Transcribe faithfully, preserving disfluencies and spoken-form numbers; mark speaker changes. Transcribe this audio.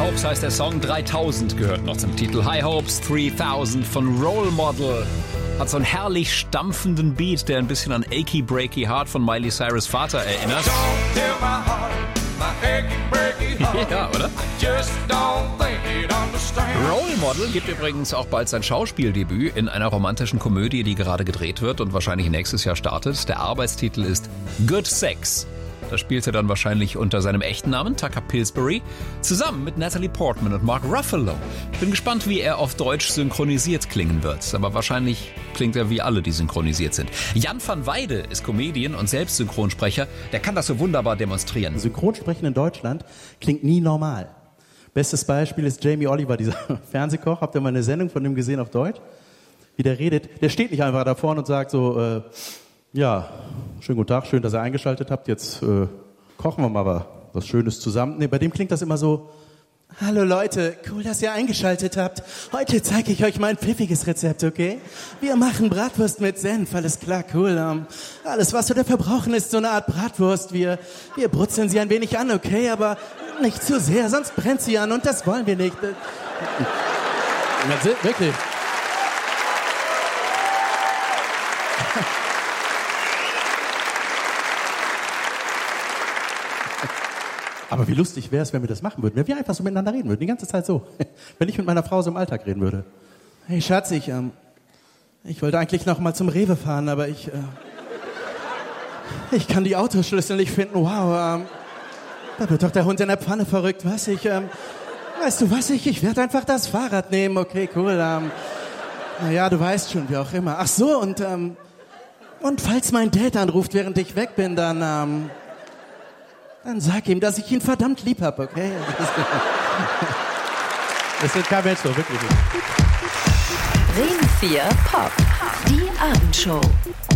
Speaker 1: Hopes heißt der Song, dreitausend gehört noch zum Titel. High Hopes dreitausend von Role Model. Hat so einen herrlich stampfenden Beat, der ein bisschen an Achy Breaky Heart von Miley Cyrus' Vater erinnert. Ja, oder? Role Model gibt übrigens auch bald sein Schauspieldebüt in einer romantischen Komödie, die gerade gedreht wird und wahrscheinlich nächstes Jahr startet. Der Arbeitstitel ist Good Sex. Da spielt er dann wahrscheinlich unter seinem echten Namen, Tucker Pillsbury, zusammen mit Natalie Portman und Mark Ruffalo. Ich bin gespannt, wie er auf Deutsch synchronisiert klingen wird. Aber wahrscheinlich klingt er wie alle, die synchronisiert sind. Jan van Weide ist Comedian und selbst Synchronsprecher. Der kann das so wunderbar demonstrieren.
Speaker 2: Synchronsprechen in Deutschland klingt nie normal. Bestes Beispiel ist Jamie Oliver, dieser Fernsehkoch. Habt ihr mal eine Sendung von dem gesehen auf Deutsch? Wie der redet. Der steht nicht einfach da vorne und sagt so... Äh, Ja, schönen guten Tag, schön, dass ihr eingeschaltet habt. Jetzt äh, kochen wir mal was Schönes zusammen. Nee, bei dem klingt das immer so, hallo Leute, cool, dass ihr eingeschaltet habt. Heute zeige ich euch mein pfiffiges Rezept, okay? Wir machen Bratwurst mit Senf, alles klar, cool. Ähm, alles, was wir da verbrauchen, ist so eine Art Bratwurst. Wir, wir brutzeln sie ein wenig an, okay? Aber nicht zu sehr, sonst brennt sie an und das wollen wir nicht. Ja, wirklich. Aber wie lustig wäre es, wenn wir das machen würden, wenn wir einfach so miteinander reden würden, die ganze Zeit so. Wenn ich mit meiner Frau so im Alltag reden würde. Hey Schatz, ich, ähm, ich wollte eigentlich noch mal zum Rewe fahren, aber ich, äh, ich kann die Autoschlüssel nicht finden. Wow, ähm, da wird doch der Hund in der Pfanne verrückt, was? Ich, ähm, weißt du was, ich, ich werde einfach das Fahrrad nehmen, okay, cool. Ähm, naja, du weißt schon, wie auch immer. Ach so, und, ähm, und falls mein Dad anruft, während ich weg bin, dann, ähm, Dann sag ihm, dass ich ihn verdammt lieb hab, okay? Das wird kein Mensch so, wirklich nicht.
Speaker 3: Bremen vier Pop, die Abendshow.